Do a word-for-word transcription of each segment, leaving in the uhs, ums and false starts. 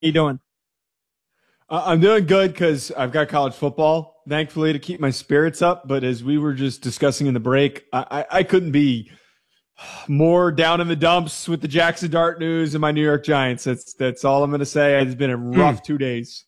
you doing? Uh, I'm doing good because I've got college football, thankfully, to keep my spirits up. But as we were just discussing in the break, I, I, I couldn't be more down in the dumps with the Jackson Dart news and my New York Giants. That's that's all I'm going to say. It's been a rough mm. two days.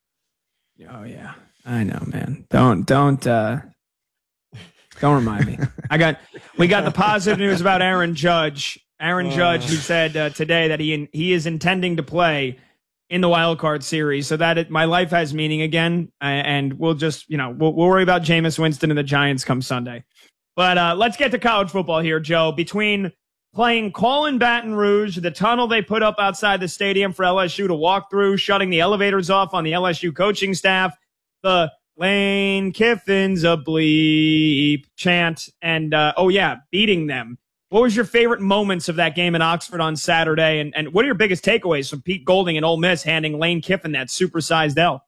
Oh yeah, I know, man. Don't don't uh, don't remind me. I got we got the positive news about Aaron Judge. Aaron Judge, who said uh, today that he he is intending to play in the wild card series, so that it, my life has meaning again. And we'll just, you know, we'll, we'll worry about Jameis Winston and the Giants come Sunday. But uh, let's get to college football here, Joe. Between playing Colin Baton Rouge, the tunnel they put up outside the stadium for L S U to walk through, shutting the elevators off on the L S U coaching staff, the Lane Kiffin's a bleep chant, and uh, oh yeah, beating them. What was your favorite moments of that game in Oxford on Saturday? And, and what are your biggest takeaways from Pete Golding and Ole Miss handing Lane Kiffin that supersized L?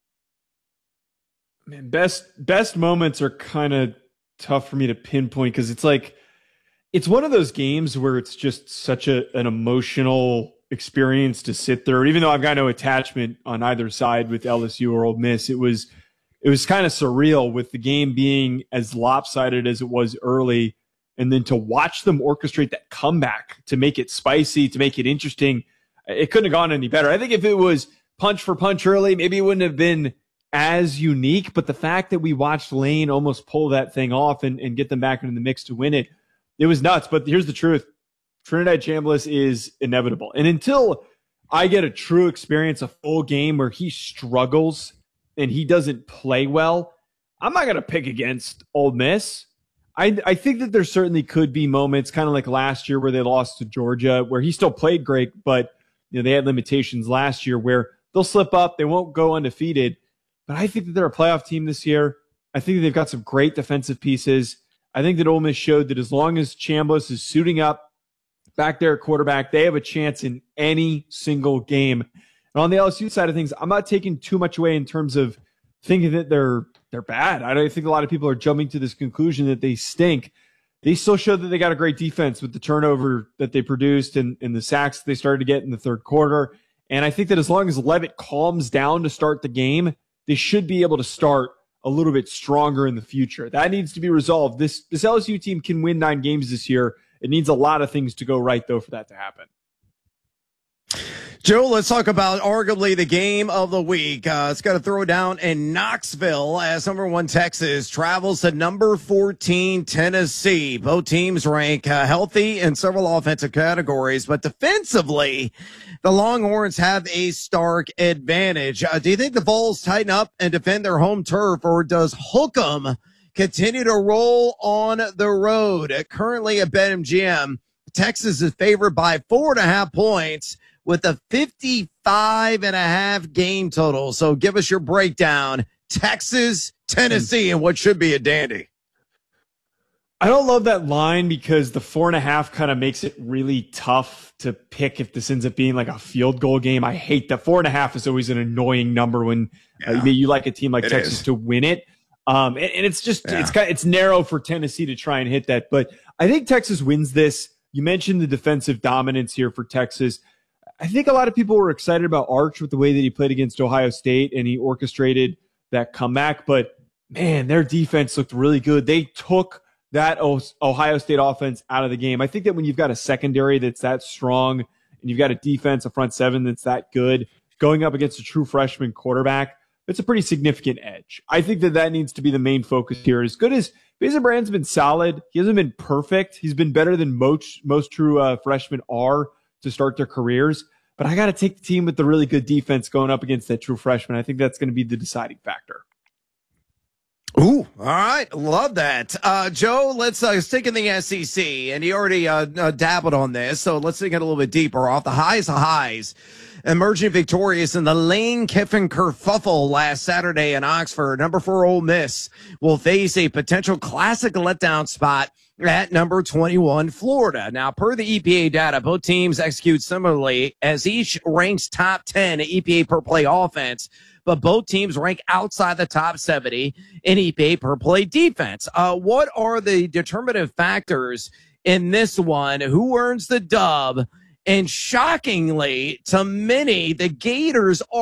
Man, best best moments are kind of tough for me to pinpoint because it's like it's one of those games where it's just such a an emotional experience to sit there. Even though I've got no attachment on either side with L S U or Ole Miss, it was it was kind of surreal with the game being as lopsided as it was early. And then to watch them orchestrate that comeback to make it spicy, to make it interesting, it couldn't have gone any better. I think if it was punch for punch early, maybe it wouldn't have been as unique. But the fact that we watched Lane almost pull that thing off and, and get them back into the mix to win it, it was nuts. But here's the truth. Trinidad Chambliss is inevitable. And until I get a true experience, a full game where he struggles and he doesn't play well, I'm not going to pick against Ole Miss. I, I think that there certainly could be moments, kind of like last year where they lost to Georgia, where he still played great, but you know they had limitations last year where they'll slip up, they won't go undefeated. But I think that they're a playoff team this year. I think that they've got some great defensive pieces. I think that Ole Miss showed that as long as Chambliss is suiting up back there at quarterback, they have a chance in any single game. And on the L S U side of things, I'm not taking too much away in terms of thinking that they're they're bad. I don't think a lot of people are jumping to this conclusion that they stink. They still showed that they got a great defense with the turnover that they produced and, and the sacks they started to get in the third quarter. And I think that as long as Levitt calms down to start the game, they should be able to start a little bit stronger in the future. That needs to be resolved. This this L S U team can win nine games this year. It needs a lot of things to go right, though, for that to happen. Joe, let's talk about arguably the game of the week. Uh, it's got to throw down in Knoxville as number one Texas travels to number fourteen Tennessee. Both teams rank uh, healthy in several offensive categories, but defensively, the Longhorns have a stark advantage. Uh, do you think the Vols tighten up and defend their home turf, or does Hookem continue to roll on the road? Uh, currently at BetMGM, Texas is favored by four and a half points, with a fifty-five and a half game total. So give us your breakdown. Texas, Tennessee, and what should be a dandy. I don't love that line because the four and a half kind of makes it really tough to pick if this ends up being like a field goal game. I hate that. Four and a half is always an annoying number when yeah, uh, you like a team like Texas is. to win it. Um, and, and it's just, yeah. it's kind of, it's narrow for Tennessee to try and hit that. But I think Texas wins this. You mentioned the defensive dominance here for Texas. I think a lot of people were excited about Arch with the way that he played against Ohio State and he orchestrated that comeback. But, man, their defense looked really good. They took that Ohio State offense out of the game. I think that when you've got a secondary that's that strong and you've got a defense, a front seven that's that good, going up against a true freshman quarterback, it's a pretty significant edge. I think that that needs to be the main focus here. As good as Mason Brand's been solid, he hasn't been perfect. He's been better than most, most true uh, freshmen are to start their careers. But I got to take the team with the really good defense going up against that true freshman. I think that's going to be the deciding factor. Ooh, all right. Love that. Uh, Joe, let's uh, stick in the S E C. And you already uh, uh, dabbled on this, so let's dig in a little bit deeper. Off the highs of highs, emerging victorious in the Lane Kiffin kerfuffle last Saturday in Oxford. Number four Ole Miss will face a potential classic letdown spot at number twenty-one, Florida. Now, per the E P A data, both teams execute similarly as each ranks top ten E P A per play offense, but both teams rank outside the top seventy in E P A per play defense. Uh, what are the determinative factors in this one? Who earns the dub? And shockingly, to many, the Gators are